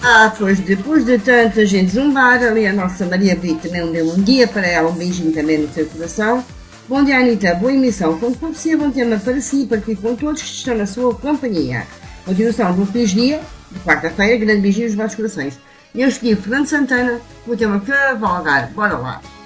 Pois depois de tanta gente zumbar, ali a nossa Maria Brito também deu um dia para ela, um beijinho também no seu coração. Bom dia, Anitta, boa emissão. Quando for possível, um tema para si e para aqui com todos que estão na sua companhia. Continuação de um feliz dia, de quarta-feira, grande beijinho nos vossos corações. E eu escolhi Fernando Santana, o tema Cavalgar. Bora lá!